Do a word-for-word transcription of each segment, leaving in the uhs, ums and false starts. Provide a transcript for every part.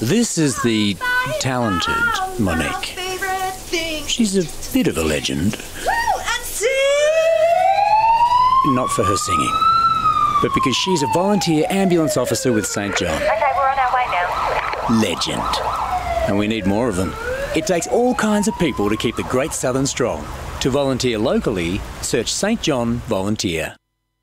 This is the talented Monique. She's a bit of a legend. Not for her singing, but because she's a volunteer ambulance officer with Saint John. Okay, we're on our way now. Legend. And we need more of them. It takes all kinds of people to keep the Great Southern strong. To volunteer locally, search Saint John Volunteer.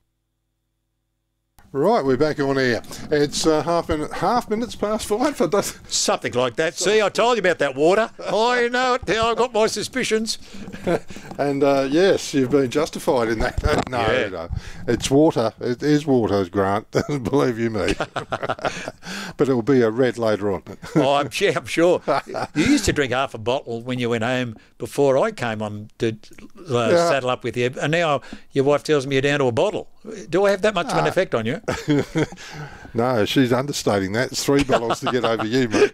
Right, we're back on air. It's uh, half minute, half minutes past five. For that. Something like that. See, I told you about that water. I know it. I've got my suspicions. And uh, yes, you've been justified in that. No, Yeah. no, it's water. It is water, Grant. Believe you me. But it will be a red later on. Oh, I'm, yeah, I'm sure. You used to drink half a bottle when you went home before I came on to uh, Yeah. saddle up with you, and now your wife tells me you're down to a bottle. Do I have that much of an effect on you? No, she's understating that. It's three bottles to get over you, mate.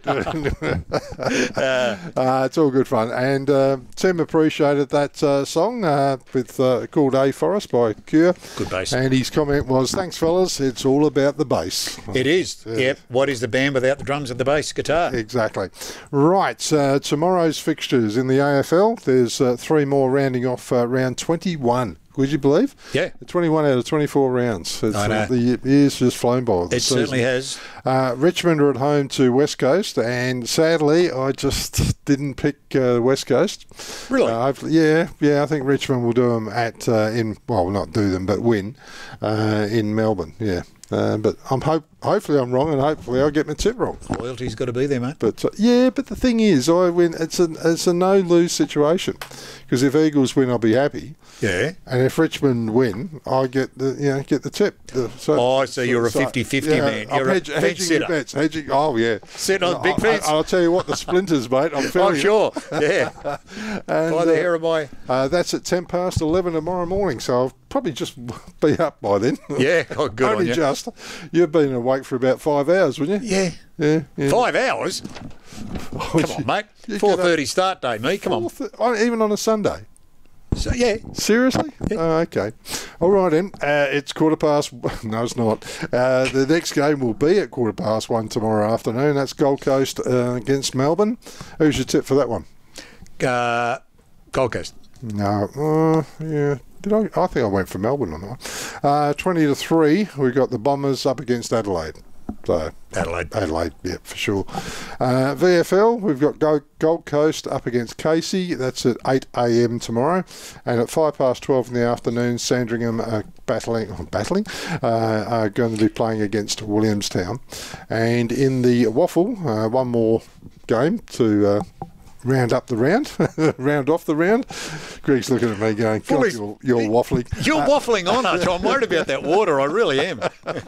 uh, it's all good fun. And uh, Tim appreciated that uh, song uh, with uh, called A Forest by Cure. Good bass. And his comment was, thanks, fellas. It's all about the bass. It is. Yep. What is the band without the drums and the bass guitar? Exactly. Right, uh, tomorrow's fixtures in the A F L. There's uh, three more rounding off uh, round twenty-one. Would you believe? Yeah. twenty-one out of twenty-four rounds. It's, I know. Uh, the year's just flown by. It certainly has. Uh, Richmond are at home to West Coast, and sadly, I just didn't pick uh, West Coast. Really? Uh, I've- yeah, yeah. I think Richmond will do them at uh, in well, not do them, but win uh, in Melbourne. Yeah. Uh, but I'm hope hopefully I'm wrong, and hopefully I'll get my tip wrong. Loyalty's got to be there, mate. But uh, yeah, but the thing is, I win. It's a it's a no lose situation, because if Eagles win, I'll be happy. Yeah. And if Richmond win, I get the you know get the tip. The, so, Oh, so you're a fifty-fifty man. I'm You're a hedge, fence hedging sitter. your bets. Hedging, oh yeah, Sitting on the big I- fence. I, I'll tell you what, the splinters, mate. I'm Oh, feeling. sure. Yeah. And, By the uh, hair of my... Uh, that's at ten past eleven tomorrow morning, so I'll probably just be up by then. Yeah. Oh, good Only on you. just. You've been awake for about five hours, wouldn't you? Yeah. Yeah. yeah. Five hours? Oh, Come on, mate. you four get up- thirty start day, me. Come on. Four thir- Even on a Sunday. So, yeah. Seriously? Oh, okay. All right, then. Uh, it's quarter past... No, it's not. Uh, the next game will be at quarter past one tomorrow afternoon. That's Gold Coast uh, against Melbourne. Who's your tip for that one? Uh, Gold Coast. No. Uh, yeah. Did I? I think I went for Melbourne on that one. Uh, twenty to three, we got the Bombers up against Adelaide. So Adelaide. Adelaide, yeah, for sure. Uh, V F L, we've got Gold, Gold Coast up against Casey. That's at eight a m tomorrow. And at five past twelve in the afternoon, Sandringham are battling, oh, battling, uh, are going to be playing against Williamstown. And in the Waffle, uh, one more game to... Uh, round up the round, round off the round. Greg's looking at me going, God, Fully- you're, you're waffling. You're waffling on, Arch. I'm worried about that water. I really am.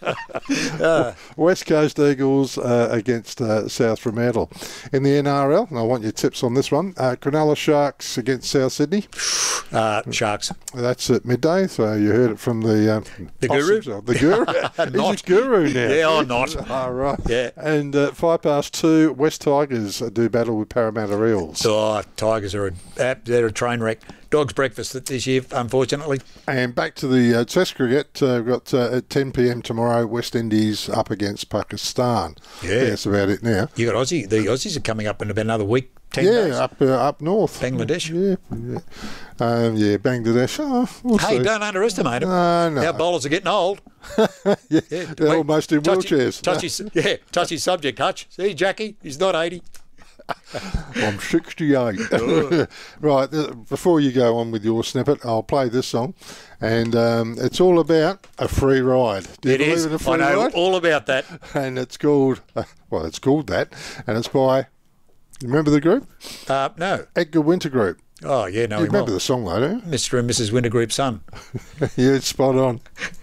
Uh, West Coast Eagles uh, against uh, South Fremantle. In the N R L, and I want your tips on this one, uh, Cronulla Sharks against South Sydney. uh, Sharks. That's at midday, so you heard it from the... Uh, The guru? Possums, uh, The guru? He's Not. a guru now. Yeah, I'm not. Oh, right. Yeah. And uh, five past two, West Tigers uh, do battle with Parramatta Eels. Oh, Tigers are a, they're a train wreck. Dog's breakfast this year, unfortunately. And back to the uh, Test cricket, uh, we've got uh, at ten p m tomorrow, West Indies up against Pakistan. Yeah. That's about it now. You got Aussie. The Aussies are coming up in about another week, ten Yeah, days. up uh, up north. Bangladesh. Yeah, yeah, um, yeah Bangladesh. Oh, we'll Hey, see. don't underestimate them. No, no. Our bowlers are getting old. yeah, Yeah, they're wait, almost in touchy- wheelchairs. Touchy, yeah, touchy subject, Hutch. See, Jackie, he's not eighty. I'm sixty-eight. Right, th- before you go on with your snippet, I'll play this song. And um, it's all about a free ride. Do you It believe is. in a free I know ride? all about that. And it's called, uh, well, it's called that. And it's by, you remember the group? Uh, no. Edgar Winter Group. Oh, yeah, no, You he remember will. the song, though, don't Mister and Missus Wintergroup's son. you? Yeah, it's spot on.